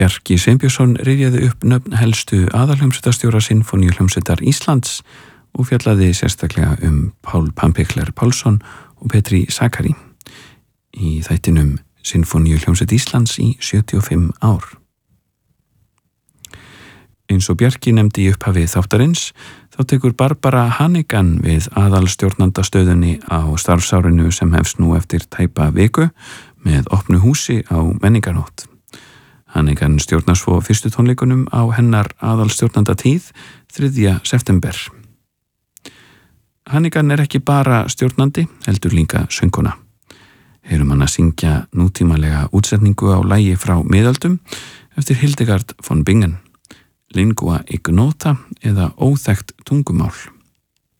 Bjarki Sveinbjörnsson rifjaði upp nöfn helstu aðalhljómsveitarstjóra Sinfóníuhljómsveitar Íslands og fjallaði sérstaklega Pál Pampikler Pálsson og Petri Sakari í þættinum Sinfóníuhljómsveit Íslands í 75 ár. Eins og Bjarki nefndi í upphafi þáttarins, þá tekur Barbara Hannigan við aðalstjórnandastöðunni á starfsárinu sem hefst nú eftir tæpa viku með opnu húsi á Menningarnótt. Hannigan stjórnar svo fyrstu tónleikunum á hennar aðalstjórnandatíð 3. september. Hannigan er ekki bara stjórnandi, heldur líka söngkona. Heyrum hann að syngja nútímalega útsetningu á lagi frá miðöldum eftir Hildegard von Bingen, Lingua Ignota eða óþekkt tungumál.